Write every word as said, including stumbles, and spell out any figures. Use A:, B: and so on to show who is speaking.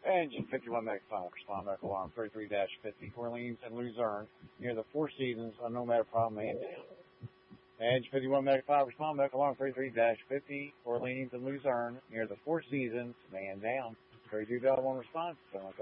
A: Engine fifty-one Medic five, respond medical alarm thirty-three dash fifty, Orleans and Luzerne, near the Four Seasons, a Nomad problem, man down. Engine fifty-one Medic five, respond medical alarm thirty-three dash fifty, Orleans and Luzerne, near the Four Seasons, man down. thirty-two Delta one response,